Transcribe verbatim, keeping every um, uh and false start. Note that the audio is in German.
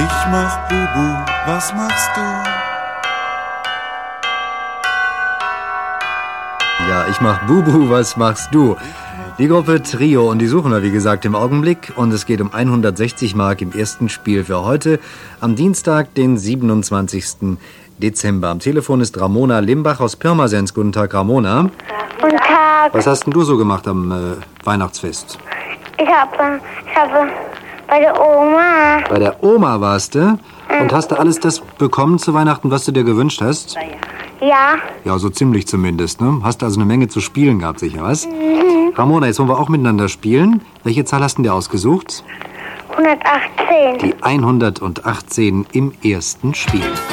Ich mach Bubu, was machst du? Ja, ich mach Bubu, was machst du? Die Gruppe Trio, und die suchen wir, wie gesagt, im Augenblick. Und es geht um hundertsechzig Mark im ersten Spiel für heute, am Dienstag, den siebenundzwanzigsten Dezember. Am Telefon ist Ramona Limbach aus Pirmasens. Guten Tag, Ramona. Guten Tag. Was hast denn du so gemacht am äh, Weihnachtsfest? Ich habe, ich habe bei der Oma. Bei der Oma warst du? Und hast du alles das bekommen zu Weihnachten, was du dir gewünscht hast? Ja. Ja, so ziemlich zumindest, ne? Hast du also eine Menge zu spielen gehabt, sicher, was? Mhm. Ramona, jetzt wollen wir auch miteinander spielen. Welche Zahl hast du dir ausgesucht? hundertachtzehn. Die hundertachtzehn im ersten Spiel.